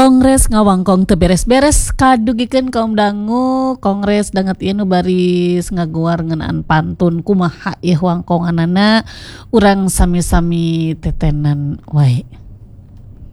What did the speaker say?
Kongres ngawangkong teu beres-beres kadugikeun kaum dangu. Kongres danget ieu nu baris ngaguar ngeunaan pantun kumaha ieu wangkonganana urang sami-sami tetenan wae.